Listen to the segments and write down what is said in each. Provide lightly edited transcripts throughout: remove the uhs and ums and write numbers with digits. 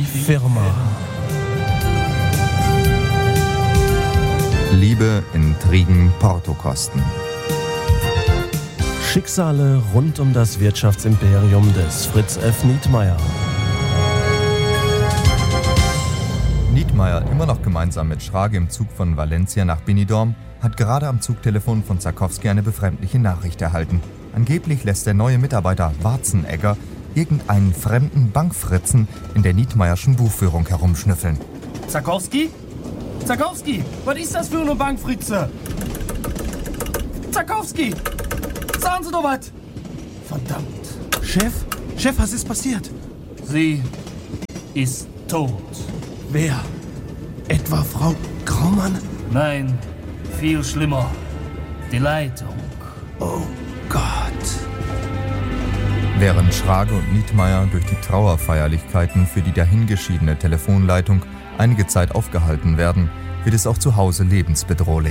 Firma. Liebe, Intrigen, Portokosten. Schicksale rund um das Wirtschaftsimperium des Fritz F. Nietmeyer. Nietmeyer, immer noch gemeinsam mit Schrage im Zug von Valencia nach Benidorm, hat gerade am Zugtelefon von Zakowski eine befremdliche Nachricht erhalten. Angeblich lässt der neue Mitarbeiter Warzenegger irgendeinen fremden Bankfritzen in der Nietmeyerschen Buchführung herumschnüffeln. Zakowski? Zakowski, was ist das für eine Bankfritze? Zakowski, sagen Sie doch was. Verdammt. Chef, was ist passiert? Sie ist tot. Wer? Etwa Frau Graumann? Nein, viel schlimmer. Die Leitung. Oh Gott. Während Schrage und Nietmeyer durch die Trauerfeierlichkeiten für die dahingeschiedene Telefonleitung einige Zeit aufgehalten werden, wird es auch zu Hause lebensbedrohlich.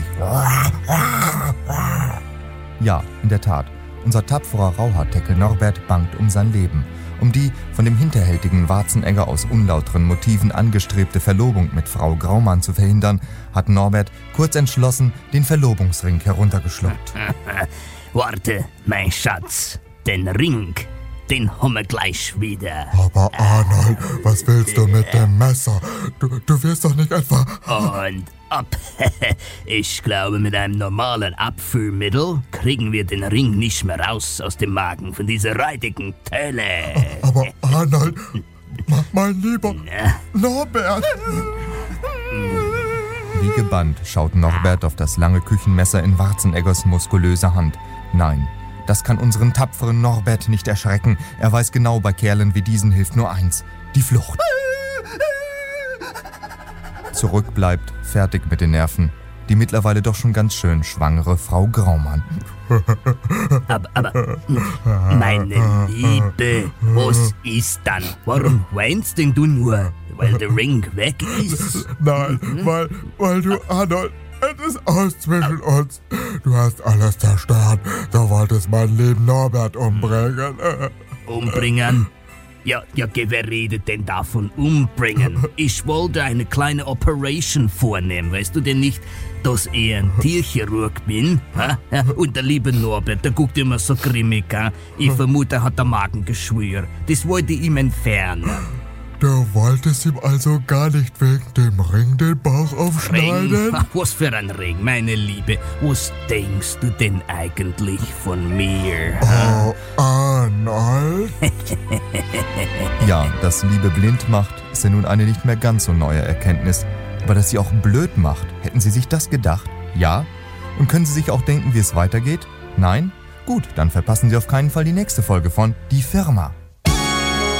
Ja, in der Tat. Unser tapferer Rauhaarteckel Norbert bangt um sein Leben. Um die von dem hinterhältigen Warzenegger aus unlauteren Motiven angestrebte Verlobung mit Frau Graumann zu verhindern, hat Norbert kurz entschlossen den Verlobungsring heruntergeschluckt. Warte, mein Schatz, den Ring, den haben wir gleich wieder. Aber Arnold, was willst du mit dem Messer? Du wirst doch nicht etwa... Und ab. Ich glaube, mit einem normalen Abführmittel kriegen wir den Ring nicht mehr raus aus dem Magen von dieser räudigen Tölle. Aber Arnold, mein lieber Norbert... Wie gebannt schaut Norbert auf das lange Küchenmesser in Warzeneggers muskulöser Hand. Nein, das kann unseren tapferen Norbert nicht erschrecken. Er weiß genau, bei Kerlen wie diesen hilft nur eins: die Flucht. Zurück bleibt, fertig mit den Nerven, die mittlerweile doch schon ganz schön schwangere Frau Graumann. Aber, meine Liebe, was ist dann? Warum weinst denn du nur? Weil der Ring weg ist? Nein, weil du, Arnold, es ist aus zwischen uns. Du hast alles zerstört. Du wolltest mein lieben Norbert umbringen. Umbringen? Ja, wer redet denn davon umbringen? Ich wollte eine kleine Operation vornehmen, weißt du denn nicht, dass ich ein Tierchirurg bin? Ha? Ja, und der liebe Norbert, der guckt immer so grimmig an. Ich vermute, er hat ein Magengeschwür. Das wollte ich ihm entfernen. Du wolltest ihm also gar nicht wegen dem Ring den Bauch aufschneiden? Ring? Ach, was für ein Ring, meine Liebe. Was denkst du denn eigentlich von mir? Oh, Arnold? Ja, dass Liebe blind macht, ist ja nun eine nicht mehr ganz so neue Erkenntnis. Aber dass sie auch blöd macht, hätten Sie sich das gedacht? Ja? Und können Sie sich auch denken, wie es weitergeht? Nein? Gut, dann verpassen Sie auf keinen Fall die nächste Folge von Die Firma.